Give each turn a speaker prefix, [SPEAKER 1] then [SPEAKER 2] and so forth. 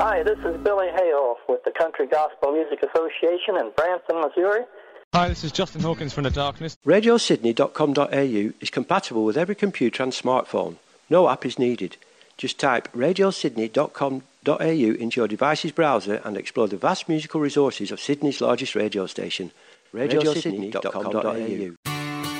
[SPEAKER 1] Hi, this is Billy Hale with the Country Gospel Music Association in Branson, Missouri.
[SPEAKER 2] Hi, this is Justin Hawkins from The Darkness.
[SPEAKER 3] RadioSydney.com.au is compatible with every computer and smartphone. No app is needed. Just type RadioSydney.com.au into your device's browser and explore the vast musical resources of Sydney's largest radio station, RadioSydney.com.au.